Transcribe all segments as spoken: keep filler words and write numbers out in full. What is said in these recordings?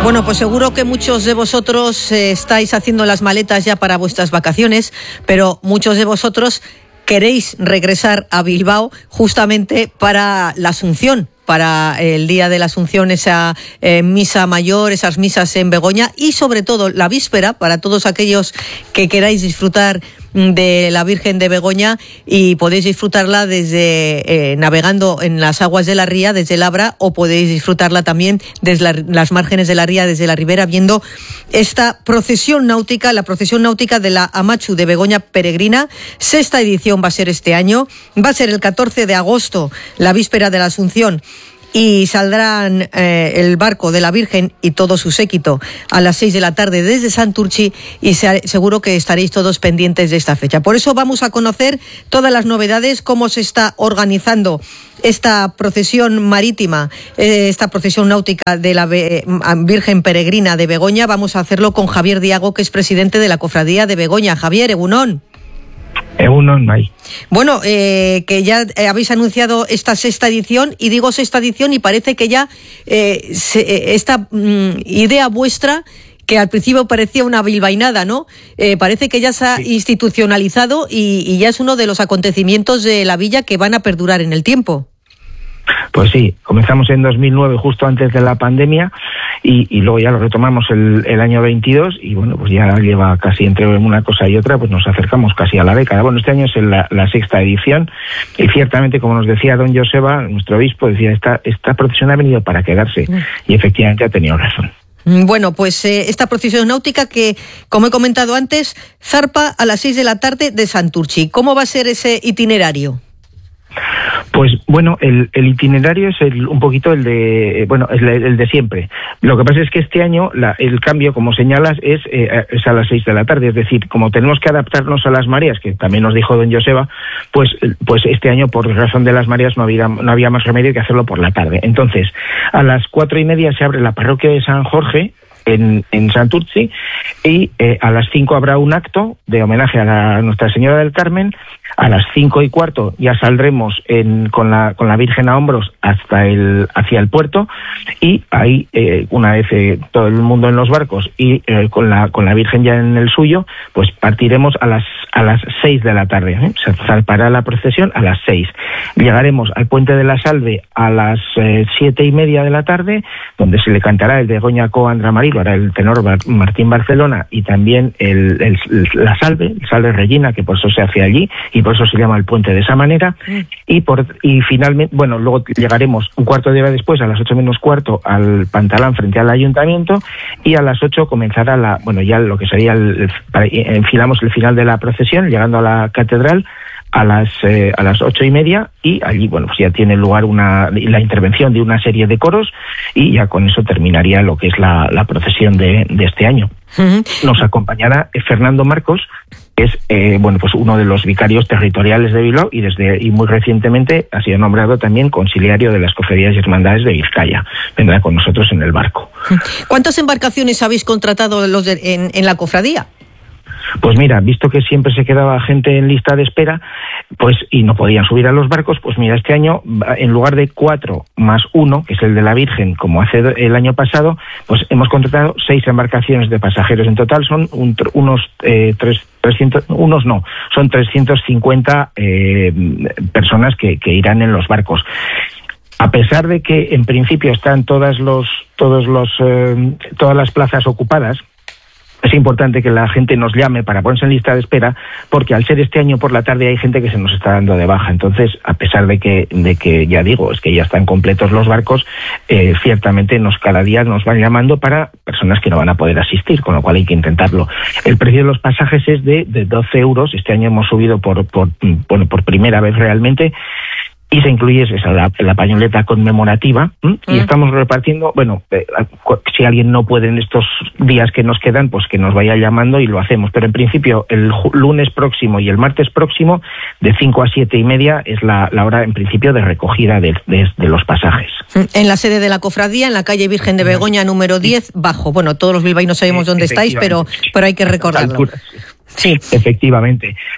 Bueno, pues seguro que muchos de vosotros eh, estáis haciendo las maletas ya para vuestras vacaciones, pero muchos de vosotros queréis regresar a Bilbao justamente para la Asunción, para el día de la Asunción, esa eh, misa mayor, esas misas en Begoña y sobre todo la víspera para todos aquellos que queráis disfrutar de la Virgen de Begoña, y podéis disfrutarla desde eh, navegando en las aguas de la ría desde Labra, o podéis disfrutarla también desde la, las márgenes de la ría, desde la ribera, viendo esta procesión náutica, la procesión náutica de la Amatxu de Begoña Peregrina. Sexta edición va a ser este año, va a ser el catorce de agosto, la víspera de la Asunción, y saldrán eh, el barco de la Virgen y todo su séquito a las seis de la tarde desde Santurtzi, y se, seguro que estaréis todos pendientes de esta fecha. Por eso vamos a conocer todas las novedades, cómo se está organizando esta procesión marítima, eh, esta procesión náutica de la Be- Virgen Peregrina de Begoña. Vamos a hacerlo con Javier Diago, que es presidente de la Cofradía de Begoña. Javier, egunon. Egunon, Mai. Bueno, eh, que ya eh, habéis anunciado esta sexta edición, y digo sexta edición y parece que ya eh, se, eh, esta mm, idea vuestra, que al principio parecía una bilbainada, ¿no? Eh, parece que ya se ha sí. institucionalizado y, y ya es uno de los acontecimientos de la villa que van a perdurar en el tiempo. Pues sí, comenzamos en dos mil nueve, justo antes de la pandemia, y, y luego ya lo retomamos el, el año veintidós, y bueno, pues ya lleva casi entre una cosa y otra, pues nos acercamos casi a la década. Bueno, este año es la, la sexta edición, y ciertamente, como nos decía don Joseba, nuestro obispo, decía, esta, esta procesión ha venido para quedarse, y efectivamente ha tenido razón. Bueno, pues eh, esta procesión náutica que, como he comentado antes, zarpa a las seis de la tarde de Santurtzi. ¿Cómo va a ser ese itinerario? Pues bueno, el, el itinerario es el, un poquito el de, bueno, el, el de siempre. Lo que pasa es que este año la, el cambio, como señalas, es, eh, es a las seis de la tarde. Es decir, como tenemos que adaptarnos a las mareas, que también nos dijo don Joseba, pues, pues este año, por razón de las mareas, no había, no había más remedio que hacerlo por la tarde. Entonces, a las cuatro y media se abre la parroquia de San Jorge, en, en Santurtzi, y eh, a las cinco habrá un acto de homenaje a, la, a Nuestra Señora del Carmen. A las cinco y cuarto ya saldremos en, con la con la Virgen a hombros hasta el hacia el puerto, y ahí eh, una vez eh, todo el mundo en los barcos y eh, con la con la Virgen ya en el suyo, pues partiremos a las a las seis de la tarde. ¿eh? Se zarpará la procesión a las seis. Llegaremos al Puente de la Salve a las eh, siete y media de la tarde, donde se le cantará el Begoña Co Andra Marilo, ahora el tenor Martín Barcelona, y también el, el, la Salve, el Salve Regina, que por eso se hace allí, y por eso se llama el puente de esa manera. Mm. y por y finalmente, bueno, luego llegaremos un cuarto de hora después, a las ocho menos cuarto, al Pantalán frente al ayuntamiento, y a las ocho comenzará la, bueno, ya lo que sería el, el, enfilamos el final de la procesión, llegando a la catedral a las eh, a las ocho y media, y allí, bueno, pues ya tiene lugar una la intervención de una serie de coros, y ya con eso terminaría lo que es la, la procesión de, de este año. Uh-huh. Nos acompañará Fernando Marcos, que es eh, bueno, pues uno de los vicarios territoriales de Bilbao, y desde y muy recientemente ha sido nombrado también conciliario de las cofradías y hermandades de Vizcaya. Vendrá con nosotros en el barco. ¿Cuántas embarcaciones habéis contratado los de, en, en la cofradía? Pues mira, visto que siempre se quedaba gente en lista de espera, pues y no podían subir a los barcos, pues mira, este año, en lugar de cuatro más uno, que es el de la Virgen, como hace el año pasado, pues hemos contratado seis embarcaciones de pasajeros. En total son un, unos eh, tres, trescientos, unos no, son trescientos cincuenta eh, personas que, que irán en los barcos. A pesar de que en principio están todas los, todos los, eh, todas las plazas ocupadas, es importante que la gente nos llame para ponerse en lista de espera, porque al ser este año por la tarde hay gente que se nos está dando de baja. Entonces, a pesar de que, de que ya digo, es que ya están completos los barcos, eh, ciertamente nos cada día nos van llamando para personas que no van a poder asistir, con lo cual hay que intentarlo. El precio de los pasajes es de, de doce euros. Este año hemos subido por, por, bueno, por primera vez realmente. Y se incluye esa, la, la pañoleta conmemorativa, ¿m? y mm. estamos repartiendo, bueno, eh, si alguien no puede en estos días que nos quedan, pues que nos vaya llamando y lo hacemos. Pero en principio el lunes próximo y el martes próximo, de cinco a siete y media, es la, la hora en principio de recogida de, de, de los pasajes. En la sede de la cofradía, en la calle Virgen de Begoña número diez, bajo. Bueno, todos los bilbaínos sabemos dónde estáis, pero, pero hay que recordarlo. Sí, efectivamente.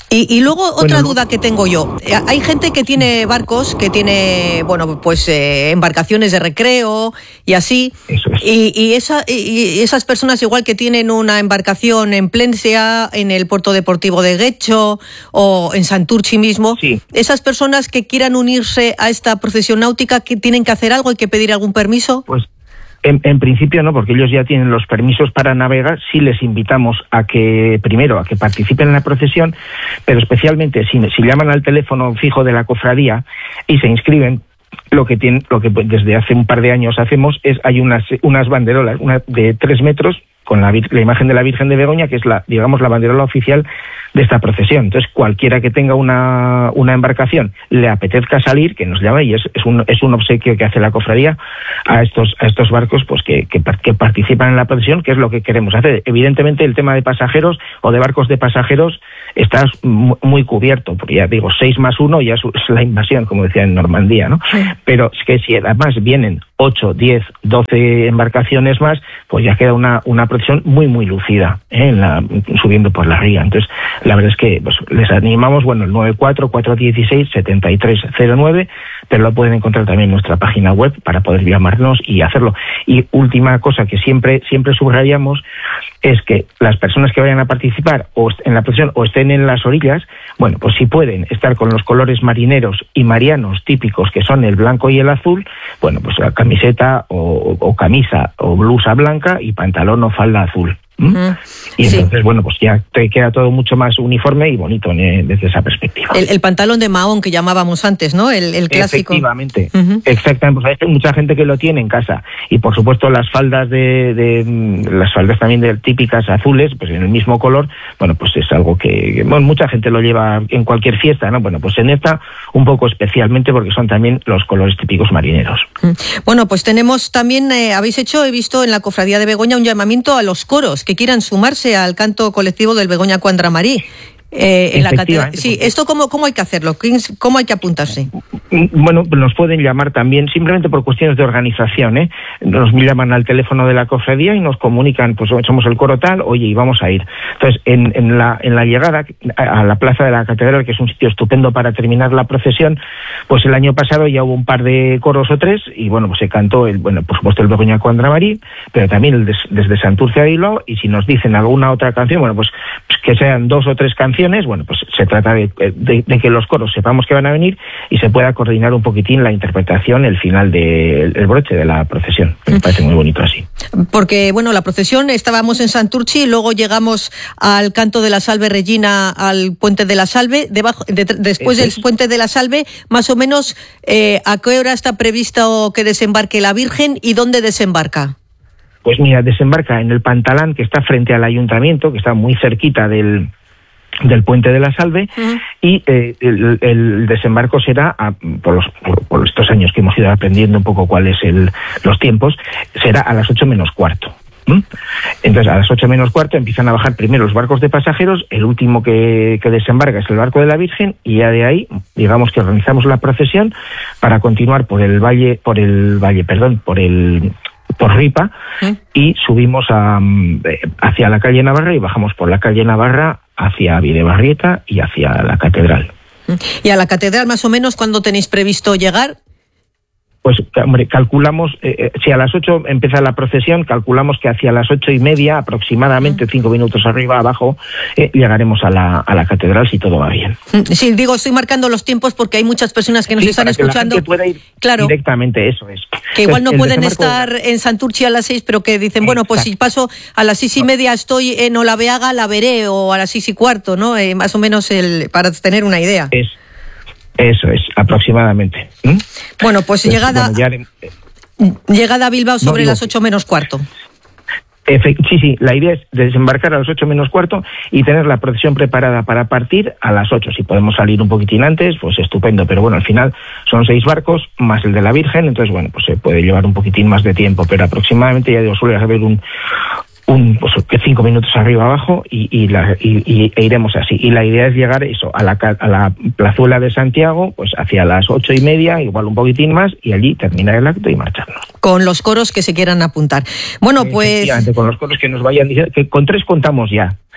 Y, y luego otra bueno, duda que tengo yo. Hay gente que tiene barcos, que tiene, bueno, pues eh, embarcaciones de recreo y así. Eso es. Y, y, esa, y esas personas igual que tienen una embarcación en Plencia, en el puerto deportivo de Guecho o en Santurchi mismo, sí. Esas personas que quieran unirse a esta procesión náutica, ¿que tienen que hacer algo? ¿Hay que pedir algún permiso? Pues En, en principio no, porque ellos ya tienen los permisos para navegar. Sí les invitamos a que, primero, a que participen en la procesión, pero especialmente si, si llaman al teléfono fijo de la cofradía y se inscriben, lo que tienen, lo que desde hace un par de años hacemos es, hay unas, unas banderolas, una de tres metros, con la, la imagen de la Virgen de Begoña, que es la, digamos, la banderola oficial de esta procesión. Entonces, cualquiera que tenga una, una embarcación, le apetezca salir, que nos llame, y es, es un, es un obsequio que hace la cofradía a estos, a estos barcos, pues que, que, que participan en la procesión, que es lo que queremos hacer. Evidentemente, el tema de pasajeros o de barcos de pasajeros está muy cubierto, porque ya digo, seis más uno ya es la invasión, como decía en Normandía, ¿no? Sí. Pero es que si además vienen ocho, diez, doce embarcaciones más, pues ya queda una, una procesión muy, muy lucida, ¿eh? En la, subiendo por la ría. Entonces, la verdad es que pues, les animamos, bueno, el nueve cuatro, cuatro uno seis, siete tres cero nueve, pero lo pueden encontrar también en nuestra página web para poder llamarnos y hacerlo. Y última cosa que siempre, siempre subrayamos es que las personas que vayan a participar o en la procesión o estén en las orillas, bueno, pues si pueden estar con los colores marineros y marianos típicos, que son el blanco y el azul, bueno, pues la camiseta o, o camisa o blusa blanca y pantalón o falda azul. ¿Mm? Uh-huh. Y entonces, sí. Bueno, pues ya te queda todo mucho más uniforme y bonito eh, desde esa perspectiva. El, el pantalón de mahón que llamábamos antes, ¿no? El, el clásico. Efectivamente, uh-huh. Exactamente. Pues hay mucha gente que lo tiene en casa. Y por supuesto las faldas de, de las faldas también de típicas azules, pues en el mismo color, bueno, pues es algo que, bueno, mucha gente lo lleva en cualquier fiesta, ¿no? Bueno, pues en esta un poco especialmente porque son también los colores típicos marineros. Uh-huh. Bueno, pues tenemos también, eh, habéis hecho, he visto en la Cofradía de Begoña un llamamiento a los coros que quieran sumarse al canto colectivo del Begoña Cuandramarí. Eh, en la catedral. Sí, ¿esto cómo, cómo hay que hacerlo? ¿Cómo hay que apuntarse? Bueno, nos pueden llamar también, simplemente por cuestiones de organización, ¿eh? Nos llaman al teléfono de la cofradía y nos comunican, pues somos el coro tal, oye, y vamos a ir. Entonces, en, en, la, en la llegada a la plaza de la catedral, que es un sitio estupendo para terminar la procesión, pues el año pasado ya hubo un par de coros o tres, y bueno, pues se cantó, el, bueno, por supuesto el Begoña Cuandramarí, pero también el des, desde Santurce a Bilbao, y si nos dicen alguna otra canción, bueno, pues, pues que sean dos o tres canciones. Bueno, pues se trata de, de, de que los coros sepamos que van a venir y se pueda coordinar un poquitín la interpretación, el final del de, broche de la procesión. Me parece muy bonito así. Porque, bueno, la procesión, estábamos en Santurchi, luego llegamos al canto de la Salve Regina, al Puente de la Salve, debajo, de, después Eso del es. Puente de la Salve, más o menos, eh, ¿a qué hora está previsto que desembarque la Virgen y dónde desembarca? Pues mira, desembarca en el Pantalán, que está frente al ayuntamiento, que está muy cerquita del... del Puente de la Salve, uh-huh. y eh, el, el desembarco será, a, por, los, por, por estos años que hemos ido aprendiendo un poco cuáles el, los tiempos, será a las ocho menos cuarto. ¿Mm? Entonces, a las ocho menos cuarto empiezan a bajar primero los barcos de pasajeros, el último que, que desembarca es el barco de la Virgen, y ya de ahí, digamos que organizamos la procesión para continuar por el valle, por el valle, perdón, por el... por Ripa, ¿Mm? Y subimos a, hacia la calle Navarra y bajamos por la calle Navarra hacia Videbarrieta y hacia la catedral. ¿Y a la catedral más o menos cuándo tenéis previsto llegar? Pues, hombre, calculamos, eh, si a las ocho empieza la procesión, calculamos que hacia las ocho y media, aproximadamente cinco minutos arriba, abajo, eh, llegaremos a la, a la catedral si todo va bien. Sí, digo, estoy marcando los tiempos porque hay muchas personas que nos sí, están para que escuchando. La gente pueda ir claro, directamente, eso es. Que igual no pueden estar en Santurchi a las seis, pero que dicen, bueno, pues si paso a las seis y media estoy en Olaveaga, la veré, o a las seis y cuarto, ¿no? Eh, más o menos el, para tener una idea. Es. Eso es, aproximadamente. ¿Mm? Bueno, pues, pues llegada, bueno, ya... llegada a Bilbao sobre no, digo, las ocho menos cuarto. Efe, sí, sí, la idea es desembarcar a las ocho menos cuarto y tener la procesión preparada para partir a las ocho. Si podemos salir un poquitín antes, pues estupendo, pero bueno, al final son seis barcos más el de la Virgen, entonces bueno, pues se puede llevar un poquitín más de tiempo, pero aproximadamente, ya digo, suele haber un... un pues, cinco minutos arriba abajo y, y, la, y, y e iremos así. Y la idea es llegar eso a la, a la plazuela de Santiago, pues hacia las ocho y media, igual un poquitín más, y allí terminar el acto y marcharnos. Con los coros que se quieran apuntar. Bueno, pues... Con los coros que nos vayan diciendo, que con tres contamos ya.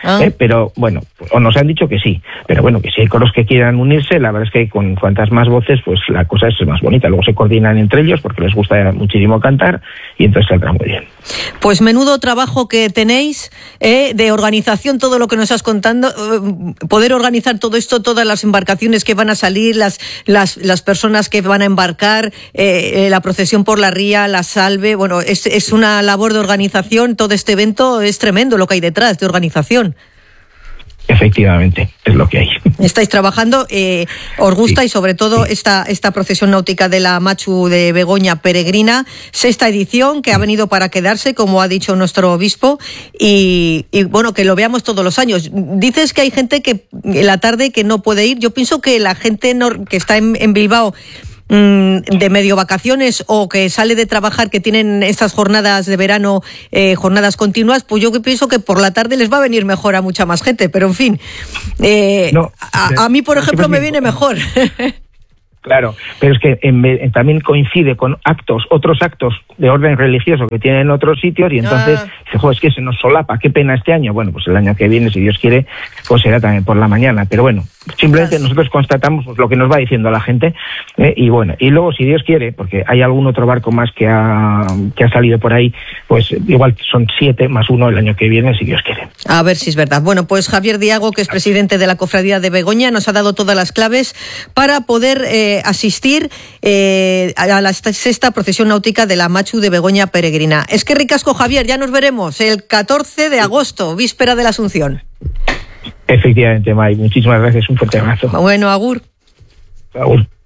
ah. ¿eh? Pero bueno, o nos han dicho que sí, pero bueno, que si hay coros que quieran unirse, la verdad es que con cuantas más voces, pues la cosa es más bonita. Luego se coordinan entre ellos porque les gusta muchísimo cantar y entonces saldrá muy bien. Pues menudo trabajo que tenéis eh, de organización, todo lo que nos has contando, eh, poder organizar todo esto, todas las embarcaciones que van a salir, las las, las personas que van a embarcar, eh, eh, la procesión por la ría, la salve, bueno, es, es una labor de organización, todo este evento es tremendo lo que hay detrás de organización. Efectivamente, es lo que hay. Estáis trabajando, eh, os gusta sí, y sobre todo sí. esta esta procesión náutica de la Machu de Begoña Peregrina, sexta edición que ha venido para quedarse, como ha dicho nuestro obispo, y, y bueno, que lo veamos todos los años. Dices que hay gente que en la tarde que no puede ir. Yo pienso que la gente no, que está en, en Bilbao de medio vacaciones o que sale de trabajar, que tienen estas jornadas de verano, eh, jornadas continuas, pues yo pienso que por la tarde les va a venir mejor a mucha más gente, pero en fin, eh, no, a, a mí por ejemplo me viene mejor. Claro, pero es que en, en, también coincide con actos, otros actos de orden religioso que tienen en otros sitios y entonces, ah. jo, es que se nos solapa, qué pena este año. Bueno, pues el año que viene, si Dios quiere, pues será también por la mañana. Pero bueno, simplemente Gracias. nosotros constatamos pues, lo que nos va diciendo la gente eh, y bueno, y luego si Dios quiere, porque hay algún otro barco más que ha, que ha salido por ahí, pues igual son siete más uno el año que viene, si Dios quiere. A ver si es verdad. Bueno, pues Javier Diago, que es presidente de la Cofradía de Begoña, nos ha dado todas las claves para poder eh, asistir eh, a la sexta procesión náutica de la Machu de Begoña Peregrina. Es que ricasco, Javier, ya nos veremos el catorce de agosto, víspera de la Asunción. Efectivamente, May, muchísimas gracias, un fuerte abrazo. Bueno, agur. Agur.